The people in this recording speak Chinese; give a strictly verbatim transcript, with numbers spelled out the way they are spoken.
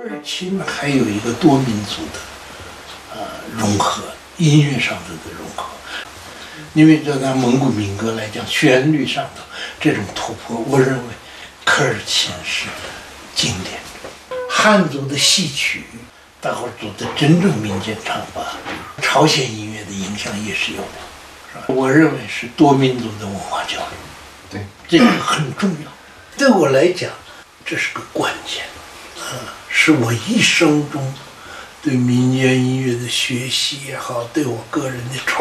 尔钦还有一个多民族的呃融合，音乐上头的融合。因为就拿蒙古民歌来讲，旋律上头这种突破，我认为科尔沁是经典的。汉族的戏曲，大伙儿做的真正民间唱法，朝鲜音乐的影响也是有的，是吧？我认为是多民族的文化交流， 对， 这个很重要。对我来讲，这是个关键，啊，是我一生中对民间音乐的学习也好，对我个人的创